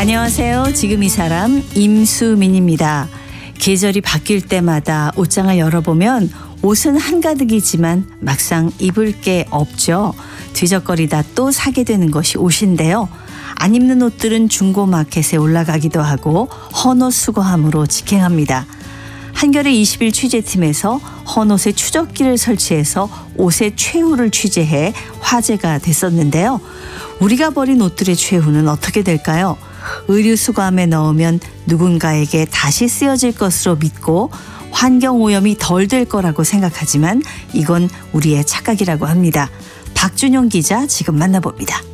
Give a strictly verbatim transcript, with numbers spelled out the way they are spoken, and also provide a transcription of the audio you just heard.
안녕하세요. 지금 이 사람 임수민입니다. 계절이 바뀔 때마다 옷장을 열어보면 옷은 한가득이지만 막상 입을 게 없죠. 뒤적거리다 또 사게 되는 것이 옷인데요. 안 입는 옷들은 중고마켓에 올라가기도 하고 헌옷 수거함으로 직행합니다. 한겨레 이십 일 취재팀에서 헌옷의 추적기를 설치해서 옷의 최후를 취재해 화제가 됐었는데요. 우리가 버린 옷들의 최후는 어떻게 될까요? 의류 수거함에 넣으면 누군가에게 다시 쓰여질 것으로 믿고 환경오염이 덜 될 거라고 생각하지만 이건 우리의 착각이라고 합니다. 박준용 기자 지금 만나봅니다.